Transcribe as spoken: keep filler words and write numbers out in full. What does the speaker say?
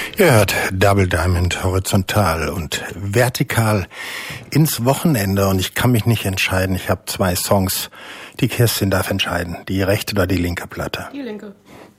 Ihr hört Double Diamond horizontal und vertikal ins Wochenende und ich kann mich nicht entscheiden. Ich habe zwei Songs. Die Kerstin darf entscheiden. Die rechte oder die linke Platte? Die linke.